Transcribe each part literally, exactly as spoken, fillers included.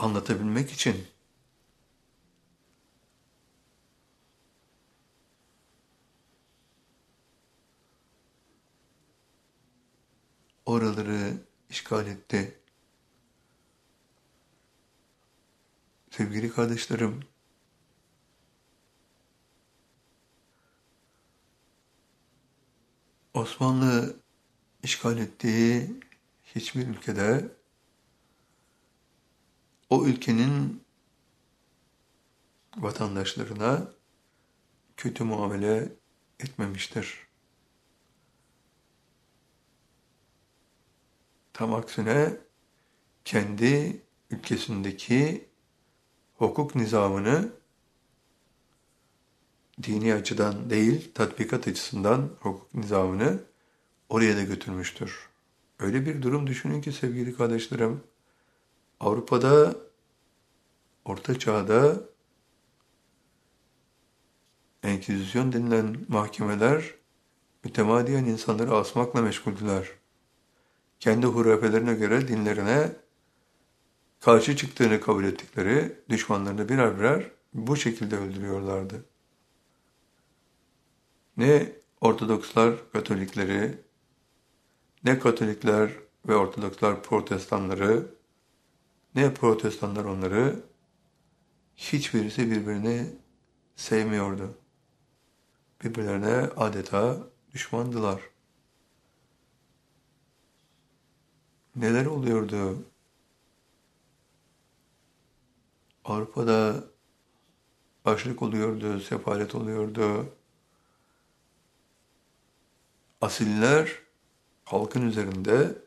anlatabilmek için oraları işgal etti. Sevgili kardeşlerim, Osmanlı işgal ettiği hiçbir ülkede o ülkenin vatandaşlarına kötü muamele etmemiştir. Tam aksine kendi ülkesindeki hukuk nizamını dini açıdan değil, tatbikat açısından hukuk nizamını oraya da götürmüştür. Öyle bir durum düşünün ki sevgili kardeşlerim, Avrupa'da, Orta Çağ'da Enkizisyon denilen mahkemeler mütemadiyen insanları asmakla meşguldüler. Kendi hurafelerine göre dinlerine karşı çıktığını kabul ettikleri düşmanlarını birer birer bu şekilde öldürüyorlardı. Ne Ortodokslar Katolikleri, ne Katolikler ve Ortodokslar Protestanları, ne Protestanlar onları, hiçbirisi birbirini sevmiyordu. Birbirlerine adeta düşmandılar. Neler oluyordu? Avrupa'da açlık oluyordu, sefalet oluyordu. Asiller halkın üzerinde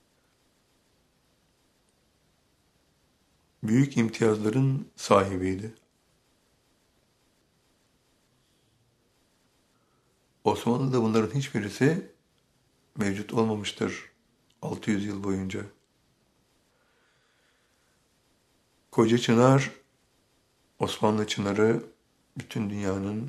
büyük imtiyazların sahibiydi. Osmanlı'da bunların hiçbirisi mevcut olmamıştır altı yüz yıl boyunca. Koca Çınar, Osmanlı Çınarı bütün dünyanın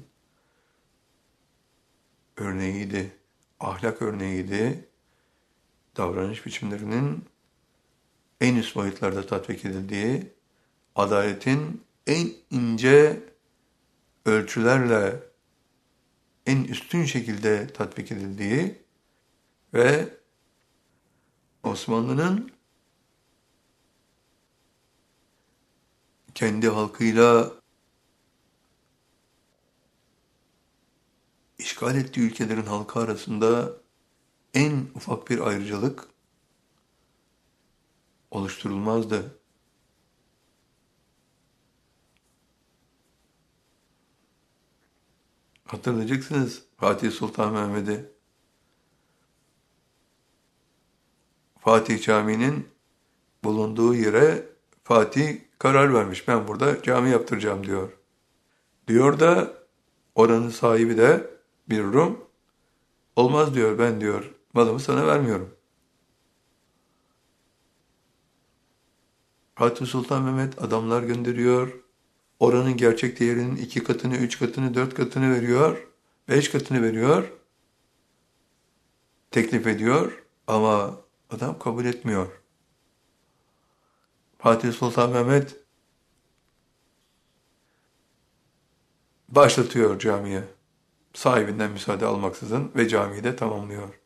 örneğiydi, ahlak örneğiydi, davranış biçimlerinin en üst boyutlarda tatbik edildiği, adaletin en ince ölçülerle en üstün şekilde tatbik edildiği ve Osmanlı'nın kendi halkıyla işgal ettiği ülkelerin halkı arasında en ufak bir ayrıcalık oluşturulmazdı. Hatırlayacaksınız Fatih Sultan Mehmet'i. Fatih Camii'nin bulunduğu yere Fatih karar vermiş. Ben burada cami yaptıracağım diyor. Diyor da oranın sahibi de bir Rum. Olmaz diyor, ben diyor malımı sana vermiyorum. Fatih Sultan Mehmet adamlar gönderiyor. Oranın gerçek değerinin iki katını, üç katını, dört katını veriyor. Beş katını veriyor. Teklif ediyor ama adam kabul etmiyor. Fatih Sultan Mehmet başlatıyor camiye. Sahibinden müsaade almaksızın ve camiyi de tamamlıyor.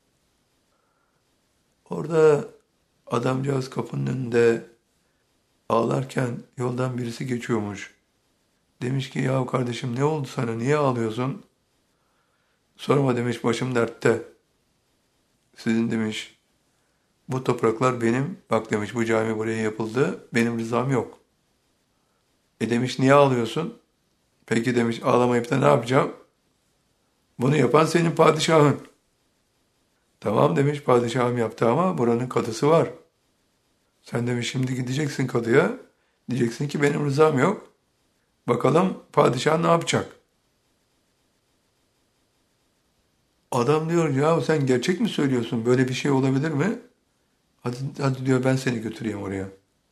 Orada adamcağız kapının önünde ağlarken yoldan birisi geçiyormuş. Demiş ki ya kardeşim ne oldu sana, niye ağlıyorsun? Sorma demiş, başım dertte. Sizin demiş bu topraklar benim, bak demiş bu cami buraya yapıldı, benim rızam yok. E demiş niye ağlıyorsun? Peki demiş ağlamayıp da ne yapacağım? Bunu yapan senin padişahın. Tamam demiş padişahım yaptı ama buranın kadısı var. Sen demiş şimdi gideceksin kadıya, diyeceksin ki benim rızam yok. Bakalım padişah ne yapacak? Adam diyor ya sen gerçek mi söylüyorsun? Böyle bir şey olabilir mi? Hadi, hadi diyor ben seni götüreyim oraya.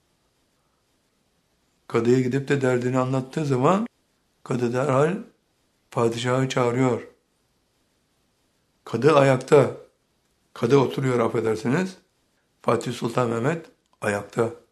Kadıya gidip de derdini anlattığı zaman kadı derhal padişahı çağırıyor. Kadı ayakta. Kadı oturuyor affedersiniz. Fatih Sultan Mehmet ayakta.